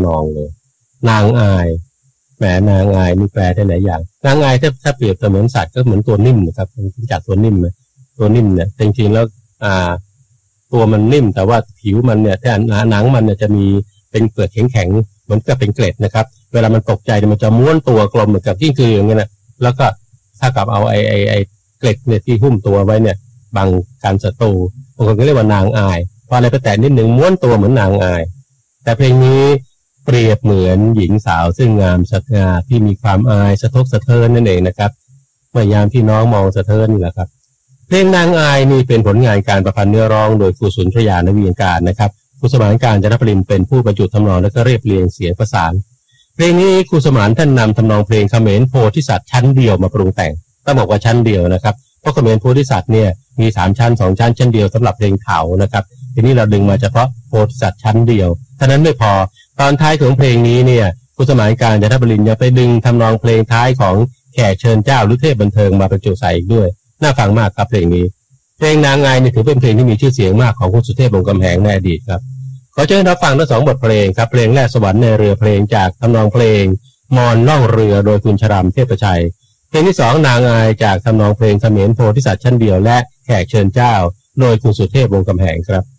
ำนองเลยนางอายแหมนางอายนี่แปลได้หลายอย่างนางอายถ้าเปรียบเสมือนสัตว์ก็เหมือนตัวนิ่มนะครับรู้จักตัวนิ่มไหมตัวนิ่มเนี่ยจริงๆแล้วตัวมันนิ่มแต่ว่าผิวมันเนี่ยที่หนังมันเนี่ยจะมีเป็นเปลือกแข็งๆเหมือนกับเป็นเกล็ดนะครับเวลามันตกใจมันจะม้วนตัวกลมเหมือนกับกิ้งกืออย่างเงี้ยนะแล้วก็ถ้ากับเอาไอ้เกล็ดเนี่ยที่หุ้มตัวไว้เนี่ยบังการศัตรูบางคนก็เรียกว่านางอายพออะไรไปแตะนิดหนึ่งม้วนตัวเหมือนนางอายแต่เพลงนี้เปรียบเหมือนหญิงสาวซึ่งงามสง่าที่มีความอายสะทกสะเทือนนั่นเองนะครับเมื่อยามที่น้องมองสะเทือนนี่แหละครับเพลงนางอายนี่เป็นผลงานการประพันธ์เนื้อร้องโดยครูสุนทรยานวียงการนะครับครูสมานการจนปรินเป็นผู้บรรจุทำนองและก็เรียบเรียงเสียงประสานเพลงนี้ครูสมานท่านนำทำนองเพลงเขมรโพธิสัตว์ชั้นเดียวมาปรุงแต่งต้องบอกว่าชั้นเดียวนะครับเพราะเขมรโพธิสัตว์เนี่ยมี3ชั้น2ชั้นชั้นเดียวสำหรับเพลงเถานะครับทีนี้เราดึงมาเฉพาะโพธิสัตว์ชั้นเดียวเท่านั้นไม่พอตอนท้ายของเพลงนี้เนี่ยครูสมานการจนปรินยังไปดึงทำนองเพลงท้ายของแขกเชิญเจ้าหรือเทพบันเทิงมาบรรจุใส่อีกด้วยน่าฟังมากครับเพลงนี้เพลงนางอายนี่ถือเป็นเพลงที่มีชื่อเสียงมากของคุณสุเทพวงศ์กำแหงในอดีตครับขอเชิญรับฟังทั้ง2บทเพลงครับเพลงแรกสวรรค์ในเรือเพลงจากทำนองเพลงมอนล่องเรือโดยคุณชรามเทพชัยเพลงที่2นางอายจากทำนองเพลงเขมรโพธิสัตว์ชั้นเดียวและแขกเชิญเจ้าโดยคุณสุเทพวงศ์กำแหงครับ